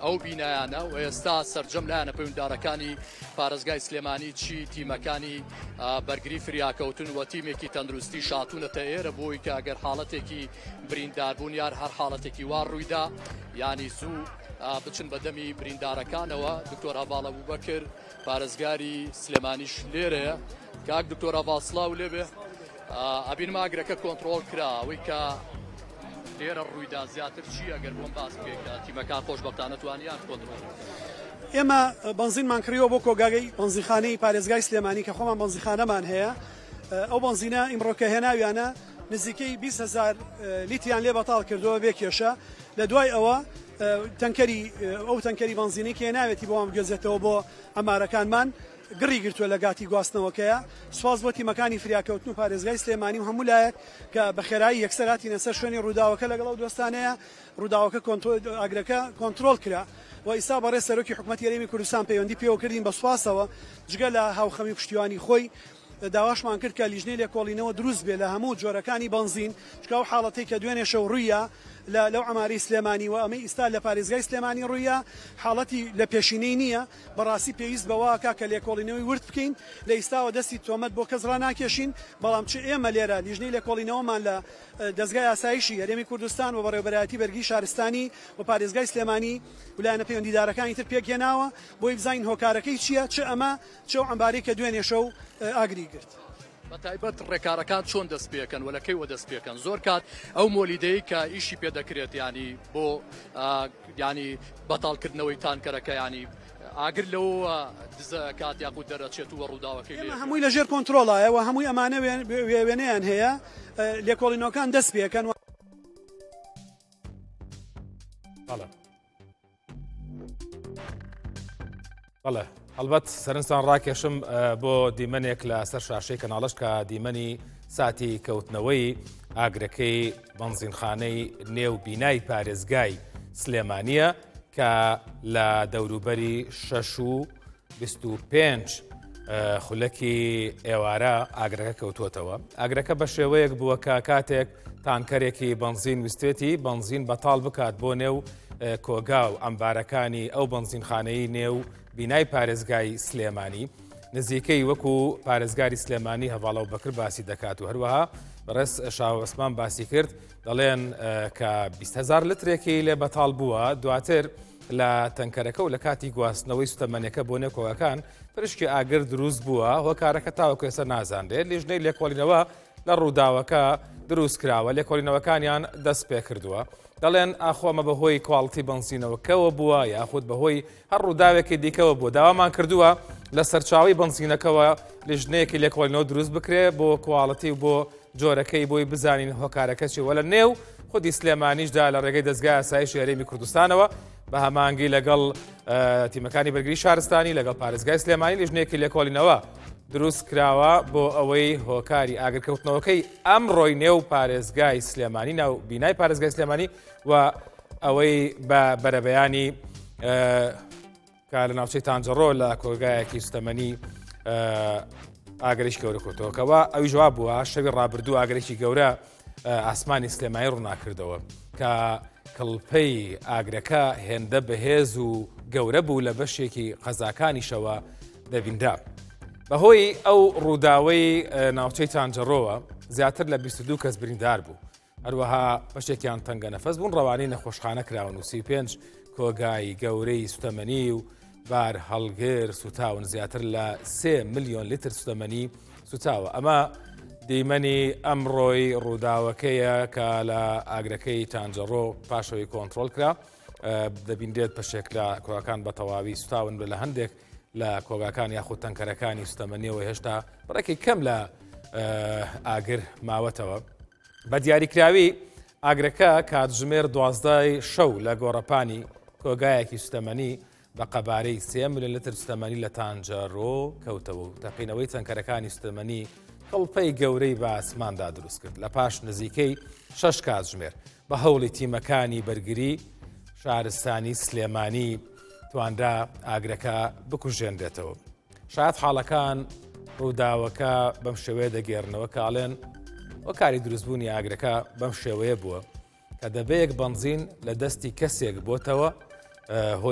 ئەو بینایانە و ئێستا سەرجەم لایەنە پەیوەنددارەکانی پارێزگای سلێمانی چی تیمەکانی بەرگری فریاکەوتن و تیمێکی تەندروستی شاتوونەتە ئێرە بۆی کە ئەگەر حاڵەتێکی برینداربوون یار هەر حاڵەتێکی وا ڕوویدا ینی زوو بچن بەدەمی بریندارەکانەوە. دکتۆر هەڤاڵ ئەبوبەکر پارێزگاری سلێمانیش لێرەیە. کاک دکتۆر هەڤاڵ سڵاو لێبێ. ئەبینم ئاگرەکە کۆنتڕۆڵ کرا ئەوەی کە لێرە ڕوویدا زیاتر چی ئەگەر بۆم باس بکەیت تیمەکان خۆشبەختانە توانیان کۆنتڕۆڵ ئێمە بنزینمان کڕیەوە بۆ کۆگاگەی بنزیخانەی پارێزگای سلێمانی کە خۆمان بنزیخانەمان هەیە. ئەو بنزینە ئیمڕۆکە هێناویانە نزیکەی 20,000 لیتیان لێ بەتاڵ کردەوە بێ کێشە. لە دوای ئەوە ئەو تەنکەری بنزینی کە ناوێتی بۆ ئەم گوێزێتەوە بۆ ئەمارەکانمان گڕی گرتووە لە گاتی گواستنەوەکەیە. سوپاس بۆ تیمەکانی فریاکەوتن و پارێزگای سلێمانی و هەموو لایەک کە بە خێرایی یەکسەراتی نەسەر شوێنی ڕووداوەکە لەگەڵ ئەو دۆستانەیە. ڕووداوەکە ئاگرەکە کۆنتڕۆڵ کرا و ئیستا بەڕێز سەرۆکی حکوومەتی هەرێمی کوردستان پەیوەندی پێوە کردین بە سوپاسەوە جگە لە هاوخەمی پشتیوانی خۆی داواشمان کرد کە لیژنەی لێکۆڵینەوە دروست بێ لە هەموو جۆرەکانی بنزین چکە و حاڵەتی کە دوێنێ شەو ڕوویە لەو ئەماری سلێمانی و ئەمەی ئیستا لە پارێزگای سلێمانی ڕوویە حاڵەتی لە پێشینەی نییە. بەڕاستی پێویست بەواکە کە لێکۆڵینەوەی ورد بکەین لە ئیستاوە دەستی تۆمەت بۆ کەس ڕاناکێشین. بەڵام چ ئێمە لێرە لیژنەی لێکۆڵینەوەمان لە دەستگای ئاسایشی هەرێمی کوردستان و بەڕێوەبەرایەتی بەرگری شارستانی و پارێزگای سلێمانی ویلایەنە پەیوەندیدارەکانی تر پێکهێناوە بۆی بزانین هۆکارەکەی چییە چ ئەمە چ ئەو ئەمبارەی کە دوێنێ شەو ئاگری گرت. بەتایبەت ڕێکارەکان چۆن دەست پێکەن و لەکەیوە دەست پێکەن. زۆر کات ئەو مۆلیدەی کە ئیشی پێدەکرێت ینی بۆ ینی بەتاڵکردنەوەی تانکەرەکە ینی ئاگر لەوە دزە کات یاخود دەرەچێت و ڕووداوەکەی هەمووی لەژێر کۆنتڕۆڵایەوە هەمووی ئەمانە وێنەیان هەیە لێکۆڵینەوەکان دەست پێکەن. بەڵێ هەڵبەت سەرنجتان ڕاکێشم بۆ دیمەنێک لە سەر شاشەی کەناڵش کە دیمەنی ساتی کەوتنەوەی ئاگرەکەی بەنزینخانەی نێو بینای پارێزگای سلێمانیە کە لە دەوروبەری 6.25 خولەکی ئێوارە ئاگرەکە کەوتوتەوە. ئاگرەکە بە شێوەیەک بووە کە کاتێک تانکەرێکی بەنزین ویستێتی بەنزین بەتاڵ بکات بۆ نێو کۆگا و ئەمبارەکانی ئەو بەنزینخانەی نێو بینای پارێزگای سلێمانی نزیکەی وەکو پارێزگاری سلێمانی هەڤاڵ ئەبوبەکر باسی دەکات و هەروەها بەڕێز شاو عوسمان باسی کرد دەڵێن کە 20,000 لترێکی لێ بەتاڵ بووە دواتر لە تەنکەرەکە و لە کاتی گواستنەوەی سوتەمەنیەکە بۆ نێو کۆگەکان پرشکی ئاگر دروست بووە هۆکارەکە تاوەکو ئێستا نازانرێت. لیژنەی لێکۆڵینەوە لە ڕووداوەکە دروست کراوە لێکۆڵینەوەکانیان دەست پێ کردووە. دەڵێن ئاخۆمە بەهۆی کواڵتی بنزینەوەکەوە بووە یاخود بەهۆی هەر ڕووداوێکی دیکەوە بووە. داوامان کردووە لە سەرچاوی بنزینەکەەوە لیژنەیەکی لێکۆڵینەوە دروست بکرێ بۆ کواڵەتی و بۆ جۆرەکەی بۆی بزانین هۆکارەکە چی وە لە نێو خودی سلێمانیشدا لە ڕێگەی دەستگای ئاسایشی هەرێمی کوردستانەوە بە هەمانگی لەگەڵ تیمەکانی بەرگری شارستانی لەگەڵ پارێزگای سلێمانی لیژنەیەکی لێکۆڵینەوە دروست کراوە بۆ ئەوەی هۆکاری ئاگرکەوتنەوەکەی ئەمڕۆی نێو پارێزگای سلێمانی ناو بینای پارێزگای سلێمانی و ئەوەی بە بەرەبەیانی کە لە ناوچەی تانجەڕۆ لە کۆگایەکی سوتەمەنی ئاگرێکی گەورە کۆتەوەکەوە ئەوی جواب بووە شەوی ڕابردوو ئاگرێکی گەورە ئاسمانی سلێمانی ڕووناکردەوە کە کڵپەی ئاگرەکە هێندە بەهێز و گەورە بوو لە بەشێکی قەزاکانیشەوە دەبیندا. بەهۆی ئەو ڕووداوەی ناوچەی تانجەڕۆوە زیاتر لە 22 کەس بریندار بوو. هەروەها بەشێکیان تەنگە نەفەس بوون ڕەوانەی نەخۆشخانە کراون و 35 کۆگای گەورەی سوتەمەنی و بار هەڵگر سوتاون زیاتر لە 3 ملیۆن لیتر سوتەمەنی سوتاوە. ئەمە دیمەنی ئەمڕۆی ڕووداوەکەیە کە لە ئاگرەکەی تانجەڕۆ پاشەوەی کۆنتڕۆڵ کرا دەبیندێت پشێک لە کۆگاکان بە تەواوی سوتاون لە هەندێک لە کۆگاکان یاخود تەنکەرەکانی سوتەمەنیەوە هێشتا بڕێکی کەم لە ئاگر ماوەتەوە. بە دیاریکراوی ئاگرەکە کاتژمێر 12 شەو لە گۆڕەپانی کۆگایەکی سوتەمەنی بە قەبارەی 3 ملیۆن لتر سوتەمەنی لە تانجەڕۆ کەوتەوە و تەقینەوەی تەنکەرەکانی سوتەمەنی کڵپەی گەورەی بە ئاسماندا دروست کرد. لە پاش نزیکەی 6 کاتژمێر بە هەوڵی تیمەکانی بەرگری شارستانی سلێمانی تواندا ئاگرەکە بکوژێنرێتەوە. شاید حاڵەکان ڕووداوەکە بەم شێوەیە دەگێڕنەوە کاڵێن وەکاری دروستبوونی ئاگرەکە بەم شێوەیە بووە کە دەبەیەک بەنزین لە دەستی کەسێک بۆتەوە